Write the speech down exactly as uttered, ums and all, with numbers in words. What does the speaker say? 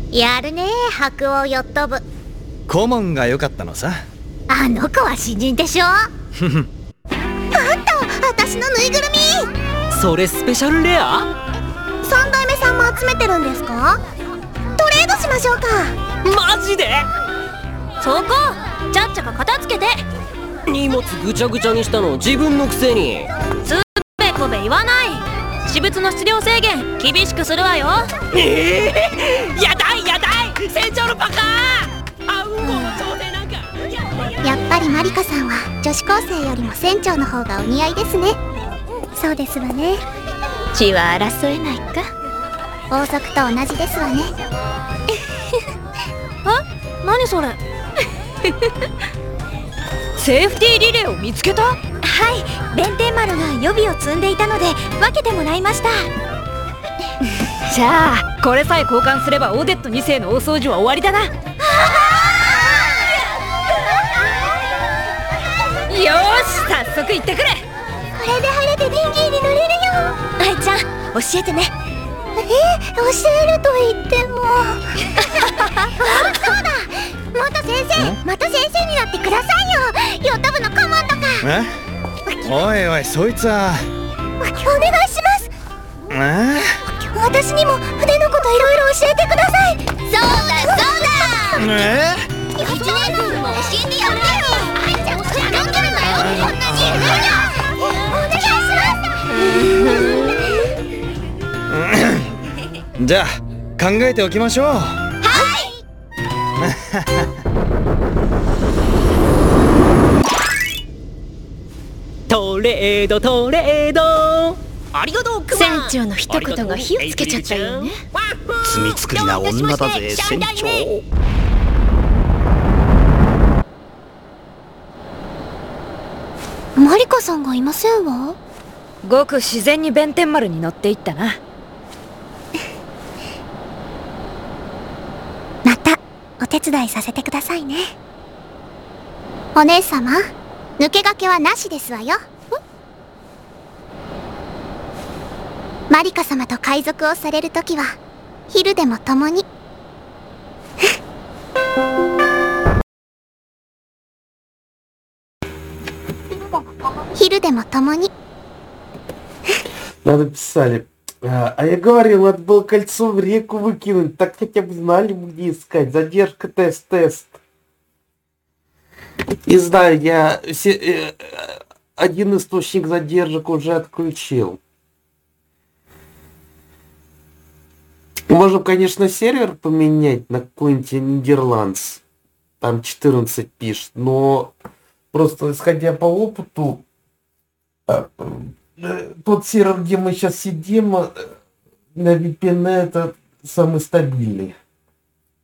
やるね、白王ヨット部。 顧問が良かったのさ。 あの子は新人でしょ。あんた、私のぬいぐるみ。 それスペシャルレア？ 三代目さんも集めてるんですか？トレードしましょうか。 マジで？ そこちゃっちゃか片付けて。 荷物ぐちゃぐちゃにしたの自分のくせに。 つべこべ言わない。私物の質量制限厳しくするわよ。 ええー、やだいやだい船長のバカ。あうんこの調整なんか。 やっぱりマリカさんは女子高生よりも船長の方がお似合いですね。そうですわね。 血は争えないか。 王族と同じですわね。 あ、何それ。セーフティーリレーを見つけた？ はい、弁天丸が予備を積んでいたので分けてもらいました。 じゃあこれさえ交換すればオーデットに世の大掃除は終わりだな。よーし、早速行ってくれ。 これで晴れて電気に乗れるよ。あいちゃん、教えてね。え、教えると言っても。そうだ、元先生、また先生になってくださいよ。ヨット部の顧問とか。 え？おいおい、そいつは。 お願いします。 え？ 私にも船のこといろいろ教えてください。そうだそうだ。 え？ 一年生にも教えてやってよ。あいちゃん、頼んでるんだよ。こんなにいるよ。お願いします。じゃあ考えておきましょう。はい。 トレードトレード。 ありがとうクマ。船長の一言が火をつけちゃったよね。 罪作りな女だぜ船長。 マリカさんがいませんわ。 ごく自然に弁天丸に乗っていったな。 またお手伝いさせてくださいね。お姉様、抜け駆けはなしですわよ。マリカ様と海賊をされるときは昼でも共に。昼でも共に。 Надо писали. А, а я говорил, надо было кольцо в реку выкинуть, так хотя бы знали, где искать. Задержка, тест, тест. Не знаю, я все, э, один источник задержек уже отключил. Можно, конечно, сервер поменять на какой-нибудь Нидерландс. Там четырнадцать пишет, но просто исходя по опыту, тот сервер, где мы сейчас сидим, на ви пи эн это самый стабильный.